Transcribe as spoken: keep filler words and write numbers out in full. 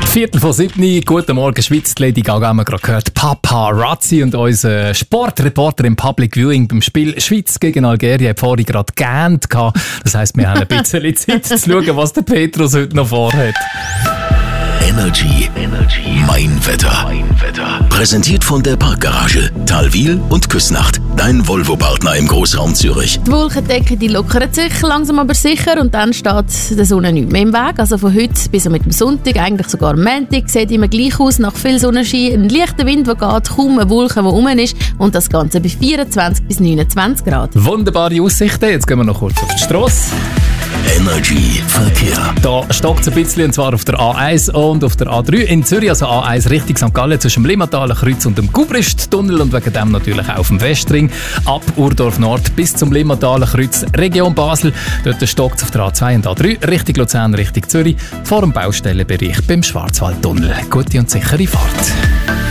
Viertel vor sieben, guten Morgen Schweiz, die Lady Gaga haben wir gerade gehört, Paparazzi, und unser Sportreporter im Public Viewing beim Spiel Schweiz gegen Algerien hat vorhin gerade gegähnt. Das heisst, wir haben ein bisschen Zeit zu schauen, was der Petrus heute noch vorhat. Energy, Energy. Mein Wetter. Mein Wetter. Präsentiert von der Parkgarage, Talwil und Küsnacht. Dein Volvo-Partner im Großraum Zürich. Die Wolkendecke die lockert sich langsam aber sicher und dann steht der Sonne nicht mehr im Weg. Also von heute bis mit dem Sonntag, eigentlich sogar am Montag, sieht immer gleich aus. Nach viel Sonnenschein, ein leichter Wind, der geht, kaum eine Wolke, die rum ist. Und das Ganze bei vierundzwanzig bis neunundzwanzig Grad. Wunderbare Aussichten. Jetzt gehen wir noch kurz auf die Strasse. Energy Verkehr. Da stockt es ein bisschen, und zwar auf der A eins und auf der A drei in Zürich, also A eins Richtung Sankt Gallen zwischen dem Limmataler Kreuz und dem Gubrist-Tunnel und wegen dem natürlich auch auf dem Westring ab Urdorf Nord bis zum Limmataler Kreuz Region Basel. Dort stockt es auf der A zwei und A drei Richtung Luzern, Richtung Zürich vor dem Baustellenbereich beim Schwarzwaldtunnel. Gute und sichere Fahrt.